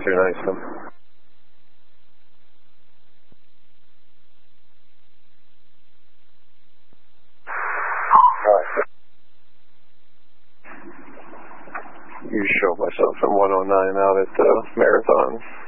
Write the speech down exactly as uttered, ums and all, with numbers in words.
two ninety-seven. You show myself from one oh nine out at the Marathon.